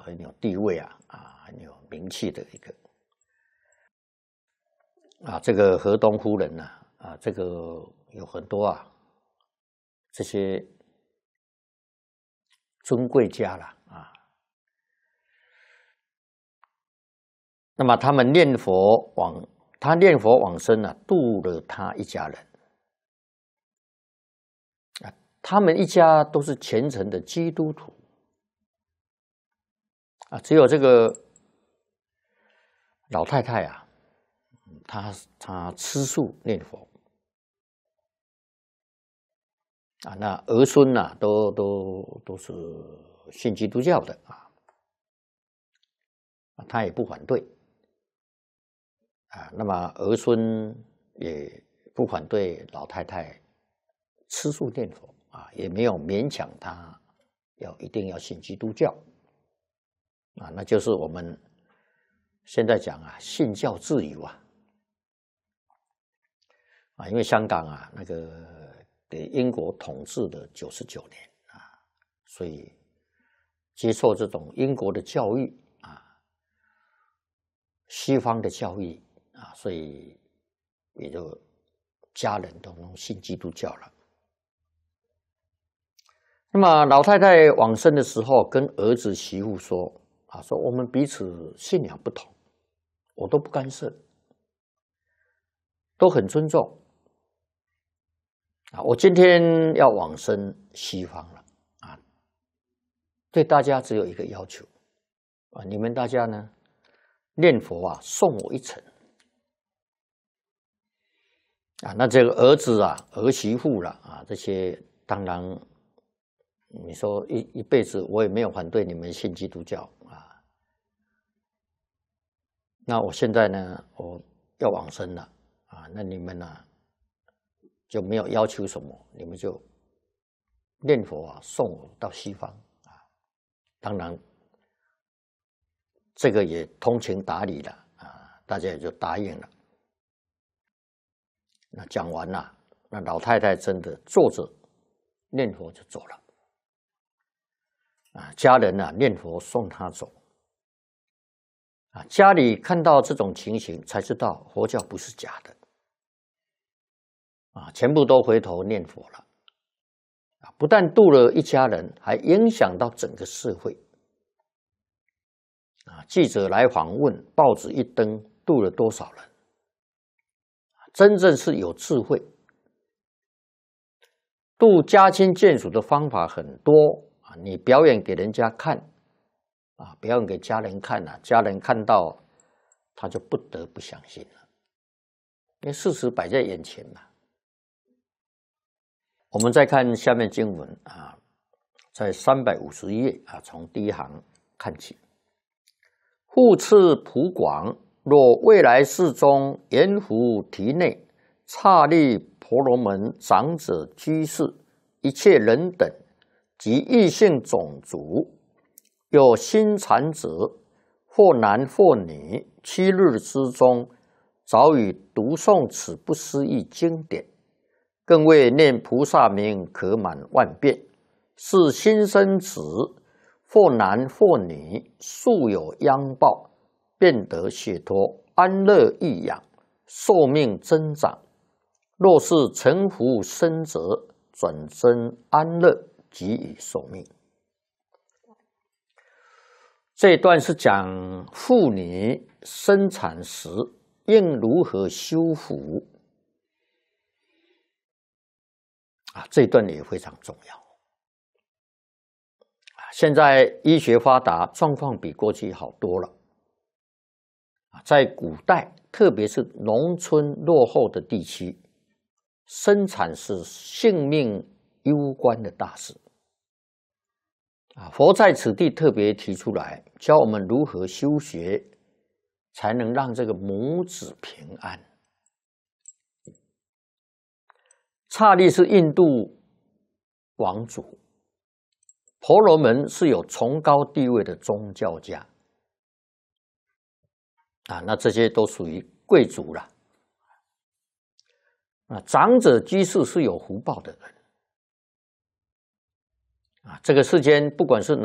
很有地位很有名气的一个这个河东夫人这个有很多这些尊贵家了那么他们念佛往生度了他一家人他们一家都是虔诚的基督徒只有这个老太太她吃素念佛那儿孙都是信基督教的她也不反对那么儿孙也不反对老太太吃素念佛也没有勉强她一定要信基督教那就是我们现在讲信教自由因为香港那个给英国统治了99年所以接受这种英国的教育西方的教育所以也就家人都能信基督教了。那么老太太往生的时候，跟儿子媳妇说说我们彼此信仰不同，我都不干涉，都很尊重我今天要往生西方了对大家只有一个要求你们大家呢念佛送我一程那这个儿子儿媳妇这些当然你说一辈子我也没有反对你们信基督教那我现在呢我要往生了那你们就没有要求什么，你们就念佛送我到西方当然这个也通情达理了大家也就答应了。那讲完了，那老太太真的坐着念佛就走了家人念佛送她走家里看到这种情形才知道佛教不是假的全部都回头念佛了不但度了一家人，还影响到整个社会记者来访问，报纸一登，度了多少人真正是有智慧度家亲眷属的方法很多你表演给人家看表演给家人看家人看到他就不得不相信了，因为事实摆在眼前嘛。我们再看下面经文在351页从第一行看起。复次普广，若未来世中阎浮提内刹利婆罗门长者居士一切人等及异性种族有心禅者，或男或女，7日之中早已读诵此不思议经典，更为念菩萨名可满万遍，是新生子，或男或女，素有殃报，便得解脱，安乐益养，寿命增长。若是成福生者，转增安乐，给予寿命。这一段是讲妇女生产时应如何修福这一段也非常重要现在医学发达，状况比过去好多了在古代，特别是农村落后的地区，生产是性命攸关的大事佛在此地特别提出来，教我们如何修学，才能让这个母子平安。刹利是印度王族，婆罗门是有崇高地位的宗教家那这些都属于贵族了长者居士是有福报的人这个世间不管是